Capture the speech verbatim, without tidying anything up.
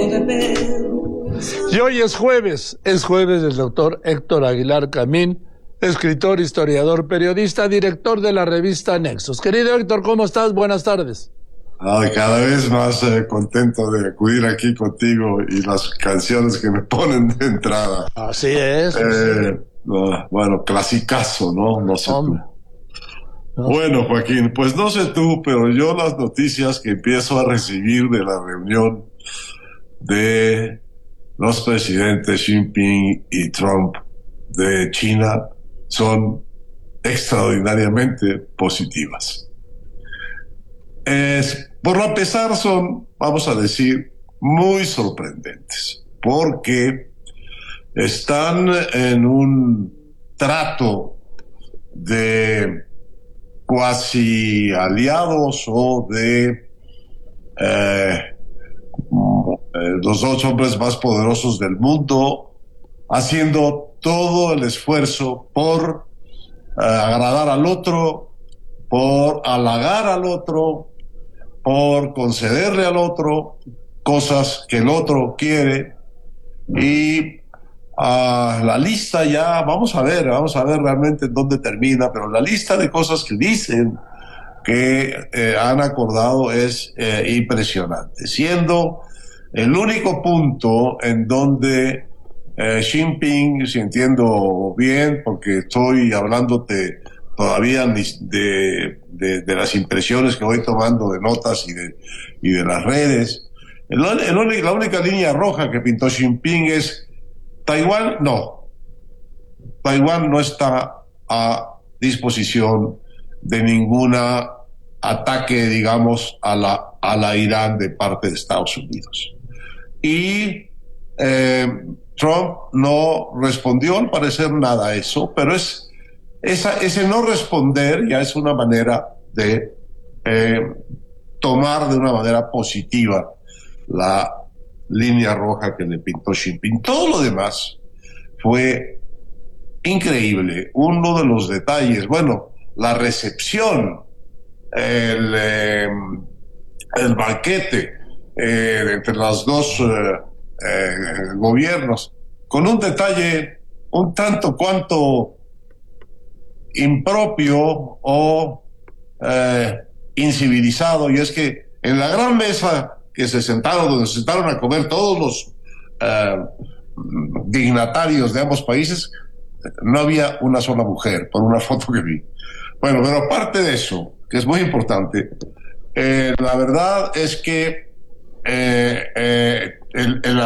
Y hoy es jueves, es jueves del doctor Héctor Aguilar Camín, escritor, historiador, periodista, director de la revista Nexos. Querido Héctor, ¿cómo estás? Buenas tardes. Ay, cada vez más eh, contento de acudir aquí contigo y las canciones que me ponen de entrada. Así es. Eh, no, bueno, clasicazo, ¿no? No sé Hombre. tú. No. Bueno, Joaquín, pues no sé tú, pero yo las noticias que empiezo a recibir de la reunión de los presidentes Xi Jinping y Trump de China son extraordinariamente positivas. Es, por lo pesar son, vamos a decir, muy sorprendentes, porque están en un trato de cuasi aliados o de eh, los dos hombres más poderosos del mundo, haciendo todo el esfuerzo por eh, agradar al otro, por halagar al otro, por concederle al otro cosas que el otro quiere. Y uh, la lista ya, vamos a ver, vamos a ver realmente en dónde termina, pero la lista de cosas que dicen que eh, han acordado es eh, impresionante, siendo el único punto en donde eh, Xi Jinping, si entiendo bien, porque estoy hablándote todavía de, de, de las impresiones que voy tomando de notas y de, y de las redes, el, el, la única línea roja que pintó Xi Jinping es Taiwán, no. Taiwán no está a disposición de ninguna ataque, digamos, a la, a la Irán de parte de Estados Unidos. Y eh, Trump no respondió al parecer nada a eso, pero es esa, ese no responder ya es una manera de eh, tomar de una manera positiva la línea roja que le pintó Xi Jinping. Todo lo demás fue increíble. Uno de los detalles, bueno, la recepción, el, eh, el banquete eh, entre los dos eh, eh, gobiernos, con un detalle un tanto cuanto impropio o eh, incivilizado, y es que en la gran mesa que se sentaron, donde se sentaron a comer todos los eh, dignatarios de ambos países, no había una sola mujer, por una foto que vi. Bueno, pero aparte de eso, que es muy importante, eh, la verdad es que eh, eh, el, el